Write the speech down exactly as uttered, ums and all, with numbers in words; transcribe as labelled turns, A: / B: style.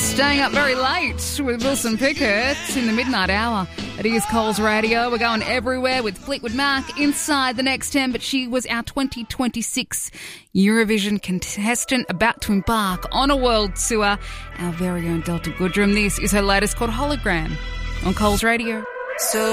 A: Staying up very late with Wilson Pickett in the midnight hour. It is Coles Radio. We're going everywhere with Fleetwood Mac inside the next ten, but she was our twenty twenty-six Eurovision contestant about to embark on a world tour. Our very own Delta Goodrem. This is her latest called Hologram on Coles Radio.
B: So